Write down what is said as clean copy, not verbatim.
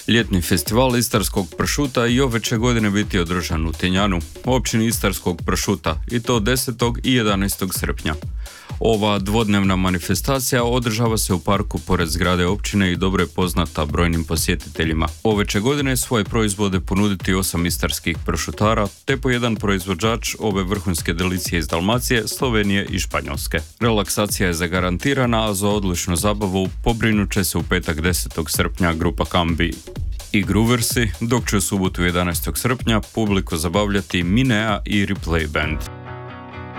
Ljetni festival istarskog pršuta i oveće godine biti održan u Tinjanu, općini istarskog pršuta, i to 10. i 11. srpnja. Ova dvodnevna manifestacija održava se u parku pored zgrade općine i dobro je poznata brojnim posjetiteljima. Oveće godine svoje proizvode ponuditi 8 istarskih pršutara, te po jedan proizvođač ove vrhunske delicije iz Dalmacije, Slovenije i Španjolske. Relaksacija je zagarantirana, a za odličnu zabavu pobrinut će se u petak 10. srpnja grupa Kambi i Grooversi, dok će u subotu 11. srpnja publiku zabavljati Minea i Replay Band.